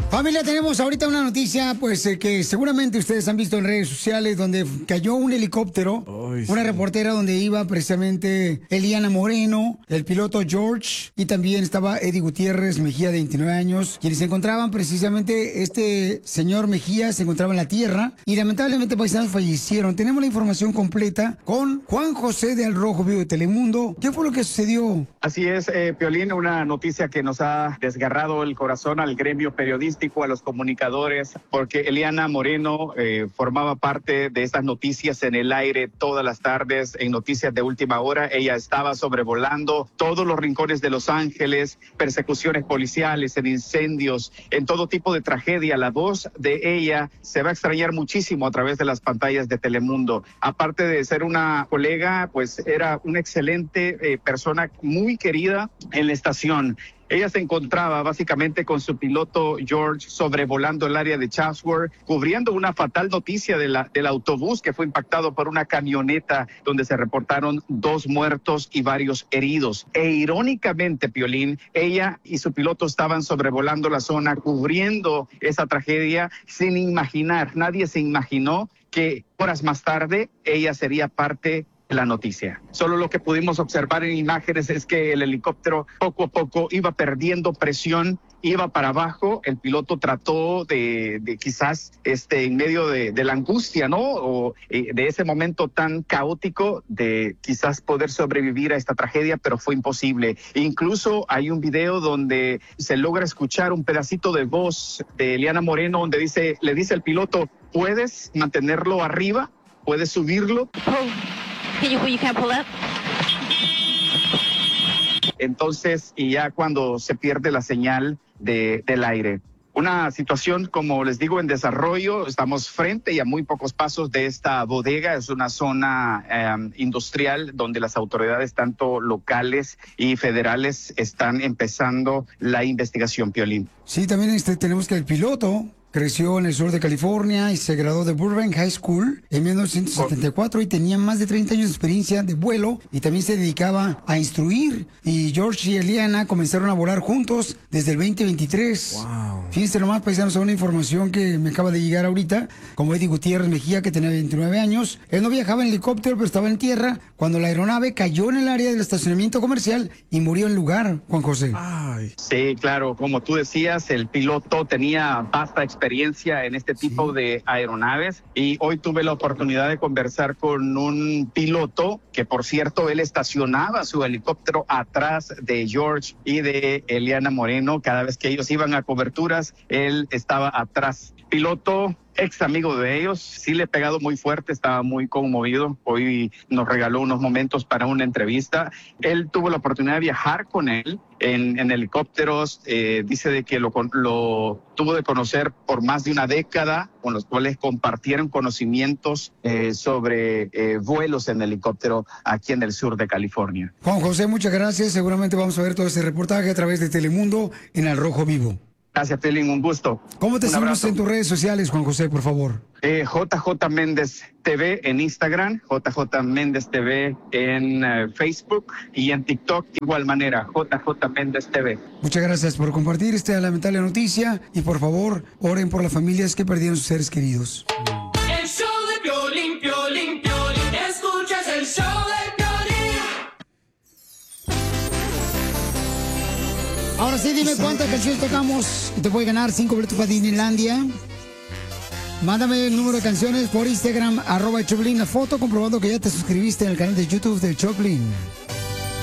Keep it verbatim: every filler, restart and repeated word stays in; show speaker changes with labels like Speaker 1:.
Speaker 1: Familia, tenemos ahorita una noticia, pues, eh, que seguramente ustedes han visto en redes sociales, donde cayó un helicóptero, Ay, una sí. reportera donde iba precisamente Eliana Moreno, el piloto George, y también estaba Eddie Gutiérrez Mejía, de veintinueve años, quienes se encontraban precisamente, este señor Mejía se encontraba en la tierra, y lamentablemente paisanos fallecieron. Tenemos la información completa con Juan José de Al Rojo Vivo de Telemundo. ¿Qué fue lo que sucedió?
Speaker 2: Así es, eh, Piolín, una noticia que nos ha desgarrado el corazón al gremio periodístico, a los comunicadores, porque Eliana Moreno eh, formaba parte de estas noticias en el aire todas las tardes, en Noticias de Última Hora. Ella estaba sobrevolando todos los rincones de Los Ángeles, persecuciones policiales, en incendios, en todo tipo de tragedia. La voz de ella se va a extrañar muchísimo a través de las pantallas de Telemundo. Aparte de ser una colega, pues era una excelente eh, persona, muy querida en la estación. Ella se encontraba básicamente con su piloto George sobrevolando el área de Chatsworth, cubriendo una fatal noticia de la, del autobús que fue impactado por una camioneta donde se reportaron dos muertos y varios heridos. E irónicamente, Piolín, ella y su piloto estaban sobrevolando la zona, cubriendo esa tragedia sin imaginar, nadie se imaginó que horas más tarde ella sería parte la noticia. Solo lo que pudimos observar en imágenes es que el helicóptero poco a poco iba perdiendo presión, iba para abajo. El piloto trató de, de quizás este, en medio de, de la angustia, ¿no? O eh, de ese momento tan caótico de quizás poder sobrevivir a esta tragedia, pero fue imposible. Incluso hay un video donde se logra escuchar un pedacito de voz de Eliana Moreno donde dice, le dice al piloto, ¿puedes mantenerlo arriba? ¿Puedes subirlo?
Speaker 3: Can you, you can't pull up?
Speaker 2: Entonces, y ya cuando se pierde la señal de, del aire. Una situación, como les digo, en desarrollo. Estamos frente y a muy pocos pasos de esta bodega. Es una zona eh, industrial donde las autoridades, tanto locales y federales, están empezando la investigación, Piolín.
Speaker 1: Sí, también este, tenemos que el piloto creció en el sur de California y se graduó de Burbank High School en mil novecientos setenta y cuatro y tenía más de treinta años de experiencia de vuelo y también se dedicaba a instruir. Y George y Eliana comenzaron a volar juntos desde el veinte veintitrés. Wow. Fíjense nomás, paisanos, una información que me acaba de llegar ahorita, como Eddie Gutiérrez Mejía, que tenía veintinueve años. Él no viajaba en helicóptero, pero estaba en tierra cuando la aeronave cayó en el área del estacionamiento comercial y murió en el lugar, Juan José.
Speaker 2: Ay. Sí, claro, como tú decías, el piloto tenía vasta experiencia experiencia en este tipo sí. de aeronaves y hoy tuve la oportunidad de conversar con un piloto que, por cierto, él estacionaba su helicóptero atrás de George y de Eliana Moreno. Cada vez que ellos iban a coberturas, él estaba atrás. Piloto ex amigo de ellos, sí le he pegado muy fuerte, estaba muy conmovido. Hoy nos regaló unos momentos para una entrevista. Él tuvo la oportunidad de viajar con él en, en helicópteros. Eh, dice de que lo, lo tuvo de conocer por más de una década, con los cuales compartieron conocimientos eh, sobre eh, vuelos en helicóptero aquí en el sur de California.
Speaker 1: Juan José, muchas gracias. Seguramente vamos a ver todo este reportaje a través de Telemundo en Al Rojo Vivo.
Speaker 2: Gracias, Pelín, un gusto.
Speaker 1: ¿Cómo te seguimos en tus redes sociales, Juan José, por favor?
Speaker 2: Eh, J J Méndez T V en Instagram, J J Méndez T V en uh, Facebook y en TikTok, de igual manera, J J Méndez T V.
Speaker 1: Muchas gracias por compartir esta lamentable noticia y por favor, oren por las familias que perdieron sus seres queridos.
Speaker 4: El show de Piolín, Piolín, Piolín, escuchas el show de
Speaker 1: Ahora sí, dime cuántas canciones tocamos y te puede ganar cinco boletos para Disneylandia. Mándame el número de canciones por Instagram, arroba Choplin, la foto comprobando que ya te suscribiste en el canal de YouTube de Choplin.